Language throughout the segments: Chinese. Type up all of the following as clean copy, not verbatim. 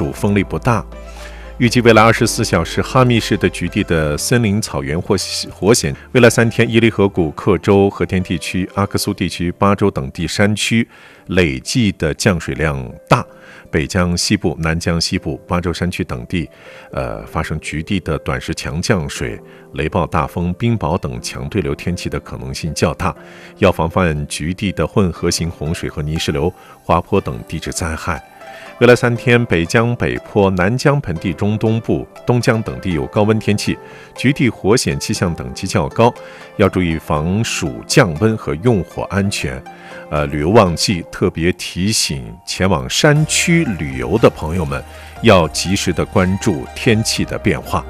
主，风力不大。预计未来24小时，哈密市的局地的森林、草原或火险；未来3天，伊犁河谷、克州、和田地区、阿克苏地区、巴州等地山区累计的降水量大。北江西部、南江西部、巴州山区等地，发生局地的短时强降水、雷暴大风、冰雹等强对流天气的可能性较大，要防范局地的混合型洪水和泥石流、滑坡等地质灾害。未来3天，北江北坡、南江盆地中东部、东江等地有高温天气，局地火险气象等级较高，要注意防暑降温和用火安全。旅游旺季特别提醒前往山区旅游的朋友们，要及时的关注天气的变化。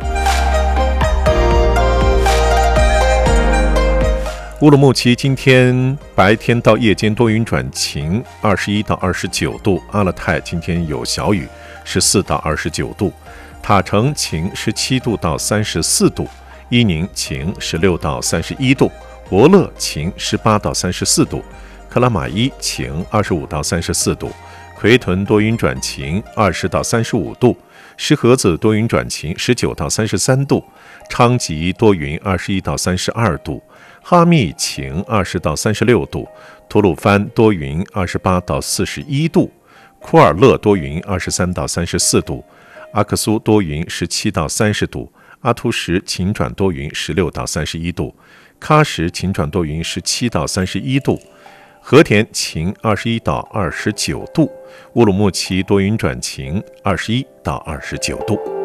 乌鲁木齐今天白天到夜间多云转晴，21到29度；阿勒泰今天有小雨，14到29度；塔城晴，17度到34度；伊宁晴，16到31度；博乐晴，18到34度；克拉玛依晴，25到34度；奎屯多云转晴，20到35度；石河子多云转晴，19到33度；昌吉多云，21到32度；哈密晴，20到36度；吐鲁番多云，28到41度；库尔勒多云，23到34度；阿克苏多云，17到30度；阿图什晴转多云，16到31度；喀什晴转多云，17到31度；和田晴，21到29度；乌鲁木齐多云转晴，21到29度。